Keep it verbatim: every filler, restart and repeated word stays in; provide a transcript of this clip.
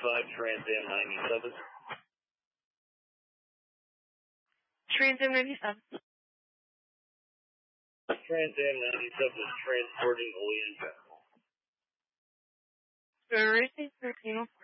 five Trans Am ninety-seven. Trans Am ninety-seven. Trans Am ninety-seven is transporting Olean Festival. Racing thirteen.